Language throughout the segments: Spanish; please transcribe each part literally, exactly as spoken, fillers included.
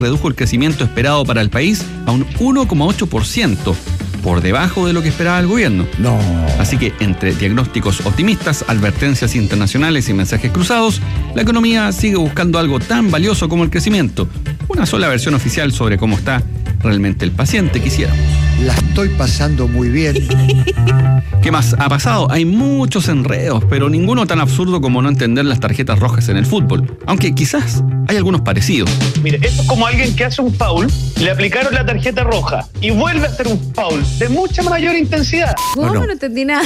redujo el crecimiento esperado para el país a un uno coma ocho por ciento, por debajo de lo que esperaba el gobierno. No. Así que entre diagnósticos optimistas, advertencias internacionales y mensajes cruzados, la economía sigue buscando algo tan valioso como el crecimiento. Una sola versión oficial sobre cómo está realmente el paciente quisiéramos. La estoy pasando muy bien. ¿Qué más ha pasado? Hay muchos enredos, pero ninguno tan absurdo como no entender las tarjetas rojas en el fútbol. Aunque quizás hay algunos parecidos. Mire, esto es como alguien que hace un foul, le aplicaron la tarjeta roja y vuelve a hacer un foul de mucha mayor intensidad. ¿Cómo? no? No entendí nada.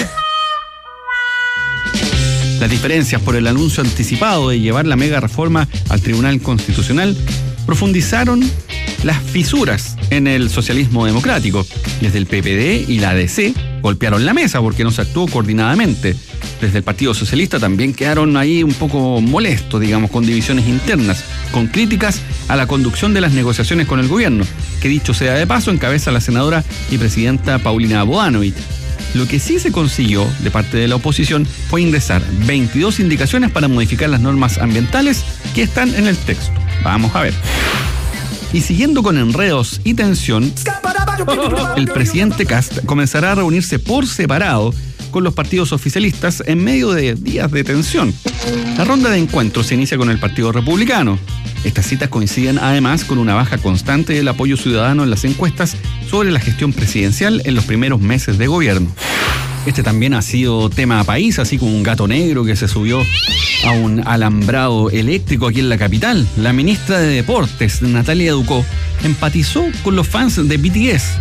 Las diferencias por el anuncio anticipado de llevar la mega reforma al Tribunal Constitucional profundizaron las fisuras en el socialismo democrático. Desde el P P D y la A D C golpearon la mesa porque no se actuó coordinadamente. Desde el Partido Socialista también quedaron ahí un poco molestos, digamos, con divisiones internas, con críticas a la conducción de las negociaciones con el gobierno, que dicho sea de paso encabeza la senadora y presidenta Paulina Bodanovich. Lo que sí se consiguió de parte de la oposición fue ingresar veintidós indicaciones para modificar las normas ambientales que están en el texto. Vamos a ver. Y siguiendo con enredos y tensión, el presidente Kast comenzará a reunirse por separado con los partidos oficialistas en medio de días de tensión. La ronda de encuentros se inicia con el Partido Republicano. Estas citas coinciden además con una baja constante del apoyo ciudadano en las encuestas sobre la gestión presidencial en los primeros meses de gobierno. Este también ha sido tema país, así como un gato negro que se subió a un alambrado eléctrico aquí en la capital. La ministra de Deportes, Natalia Ducó, empatizó con los fans de B T S.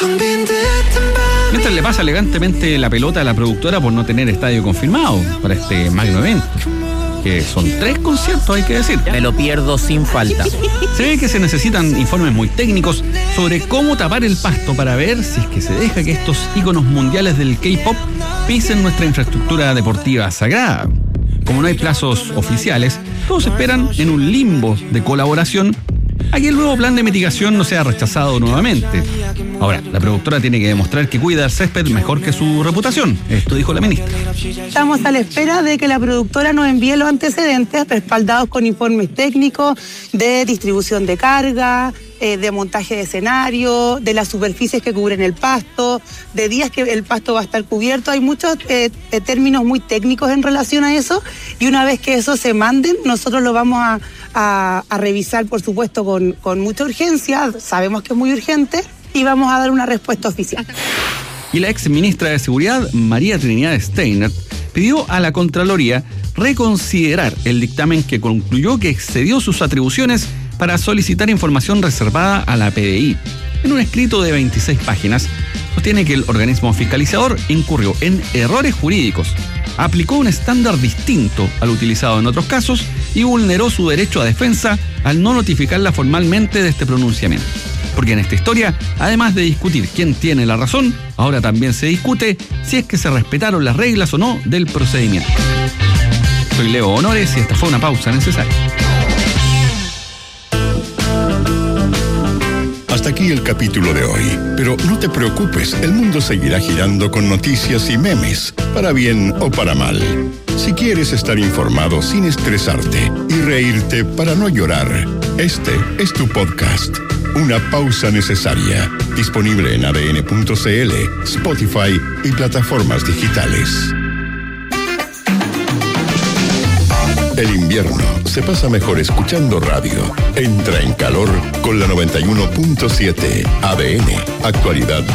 Mientras le pasa elegantemente la pelota a la productora por no tener estadio confirmado para este magno evento. Que son tres conciertos, hay que decir. Me lo pierdo sin falta. Se ve que se necesitan informes muy técnicos sobre cómo tapar el pasto para ver si es que se deja que estos íconos mundiales del K-pop pisen nuestra infraestructura deportiva sagrada. Como no hay plazos oficiales, todos esperan en un limbo de colaboración a que el nuevo plan de mitigación no sea rechazado nuevamente. Ahora, la productora tiene que demostrar que cuida el césped mejor que su reputación. Esto dijo la ministra. Estamos a la espera de que la productora nos envíe los antecedentes respaldados con informes técnicos de distribución de carga, eh, de montaje de escenario, de las superficies que cubren el pasto, de días que el pasto va a estar cubierto. Hay muchos eh, eh, términos muy técnicos en relación a eso y una vez que eso se manden, nosotros lo vamos a, a, a revisar, por supuesto, con, con mucha urgencia. Sabemos que es muy urgente y vamos a dar una respuesta oficial. Y la ex ministra de Seguridad, María Trinidad Steiner, pidió a la Contraloría reconsiderar el dictamen que concluyó que excedió sus atribuciones para solicitar información reservada a la P D I. En un escrito de veintiséis páginas, sostiene que el organismo fiscalizador incurrió en errores jurídicos, aplicó un estándar distinto al utilizado en otros casos y vulneró su derecho a defensa al no notificarla formalmente de este pronunciamiento. Porque en esta historia, además de discutir quién tiene la razón, ahora también se discute si es que se respetaron las reglas o no del procedimiento. Soy Leo Honores y esta fue una pausa necesaria. Hasta aquí el capítulo de hoy, pero no te preocupes, el mundo seguirá girando con noticias y memes, para bien o para mal. Si quieres estar informado sin estresarte y reírte para no llorar, este es tu podcast. Una pausa necesaria. Disponible en A D N punto C L, Spotify y plataformas digitales. El invierno se pasa mejor escuchando radio. Entra en calor con la noventa y uno punto siete A D N. Actualidad